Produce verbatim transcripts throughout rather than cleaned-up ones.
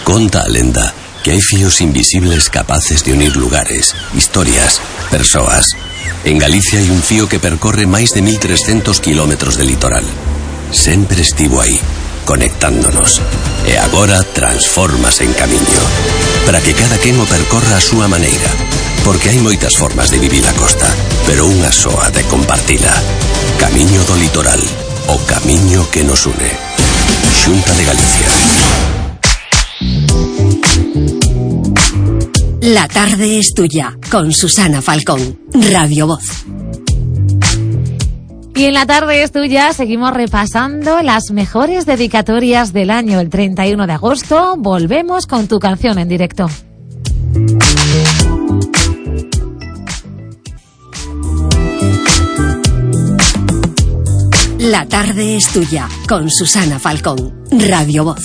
Conta a lenda que hai fíos invisibles capaces de unir lugares, historias, persoas. En Galicia hai un fío que percorre máis de mil trescentos kilómetros de litoral. Sempre estivo aí, conectándonos. E agora transfórmase en camiño, para que cada quen o percorra a súa maneira. Porque hai moitas formas de vivir a costa, pero unha soa de compartila. Camiño do litoral, o camiño que nos une. Xunta de Galicia. La tarde es tuya, con Susana Falcón, Radio Voz. Y en La tarde es tuya seguimos repasando las mejores dedicatorias del año. El treinta y uno de agosto volvemos con tu canción en directo. La tarde es tuya, con Susana Falcón, Radio Voz.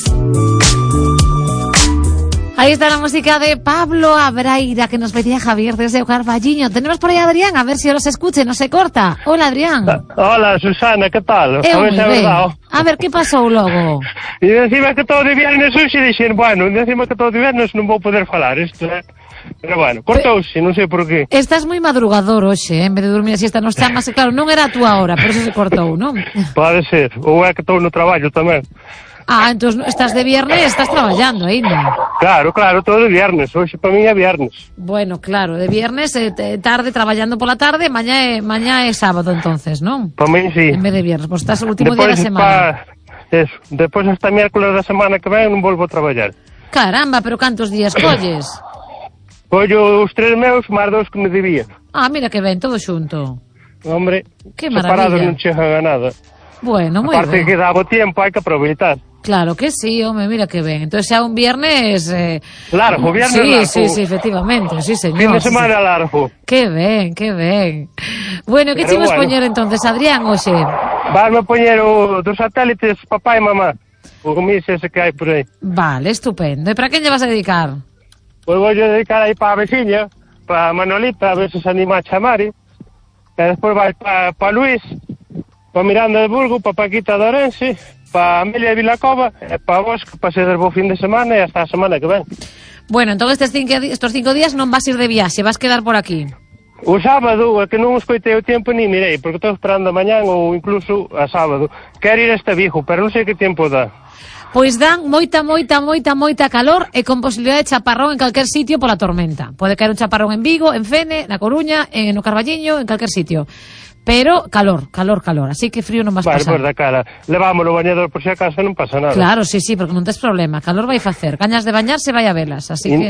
Ahí está la música de Pablo Abraira, que nos pedía Javier desde Carballiño. Tenemos por ahí a Adrián, a ver si los escuche, no se corta. Hola, Adrián. Hola, Susana, ¿qué tal? Eh, a, ver, a ver, ¿qué pasó logo? E decima que todo de viernes hoxe dixen, bueno, decima que todo de viernes non vou poder falar isto, eh? Pero bueno, cortouse, non sei por qué. Estás moi madrugador hoxe, eh? En vez de dormir a siesta nos chamas, e claro, non era a túa hora, por eso se cortou, non? Pode ser, ou é que estou no traballo tamén. Ah, entón estás de viernes, estás traballando aínda. Claro, claro, todo de viernes, hoxe para mí é viernes. Bueno, claro, de viernes, eh, tarde, traballando pola tarde, mañá é, mañá é sábado entonces, non? Para mí sí. En vez de viernes, pois estás o último Después, día da semana. Pa... Eso, depois hasta miércoles da semana que ven non volvo a traballar. Caramba, pero cantos días colles? Collo os tres meus, máis dos que me debía. Ah, mira que ben, todo xunto. Hombre, que separados non chegan a nada. Bueno, moi aparte ben. que dá o tiempo, hai que aproveitar. Claro que sí, home, mira que ben. Entonces xa un viernes... Eh... Largo, viernes sí, largo. Sí, sí, efectivamente, sí, señor. Fin de semana sí, largo. Que ben, que ben. Bueno, que chimos bueno. poñer entonces, Adrián, oxe? Vasme poñer o dos satélites papá e mamá. O comis ese que hai por aí. Vale, estupendo. E para quen lle vas a dedicar? Pois vou dedicar aí para a veciña, para Manolita, a ver se se anima a chamar. E despois vai para pa Luís, para Miranda de Burgo, para Paquita de Orense, para Amelia de Vilacova, e para vos, que pasedes bo fin de semana e hasta a semana que ven. Bueno, entón estes cinco, estos cinco días non vas ir de viaxe, vas quedar por aquí. O sábado, é que non escoitei o tempo ni mirei, porque estou esperando a mañán ou incluso a sábado. Quero ir a este Vigo, pero non sei que tempo dá. Pois dan moita, moita, moita, moita calor e con posibilidade de chaparrón en calquer sitio pola tormenta. Pode caer un chaparrón en Vigo, en Fene, na Coruña, en no Carballiño, en calquer sitio. Pero calor, calor, calor, así que frío non vas vale, pasar. Vale, pois da cara, levámoslo o bañador por si acaso non pasa nada. Claro, sí, sí, porque non tes problema, calor vai facer, gañas de bañarse vai a velas, así In... que...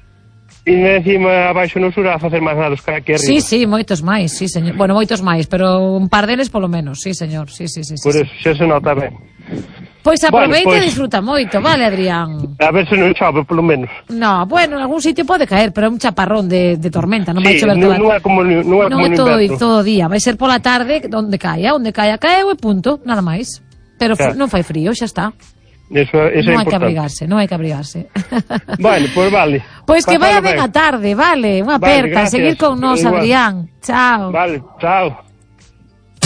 E encima abaixo no sur a facer máis nada que aquí arriba. Sí, sí, moitos máis, sí, señor. Bueno, moitos máis, pero un par deles polo menos, sí, señor, sí, sí, sí. Por sí, eso, xa se nota ben. Pois aproveita bueno, e pues, disfruta moito, vale, Adrián? A ver se non chove, polo menos. No, bueno, en algún sitio pode caer, pero é un chaparrón de, de tormenta, non sí, vai chover toda... non é como, non é non como é todo, inverno. todo día, vai ser pola tarde, onde caia, onde caia, caeu e punto, nada máis. Pero claro. Non fai frío, xa está. Eso, eso non é hai que abrigarse, non hai que abrigarse. Bueno, pois pues vale. Pois pues que vaya ben a tarde, vale, unha vale, aperta, gracias. seguir con nós, Adrián. Chao. Vale, chao.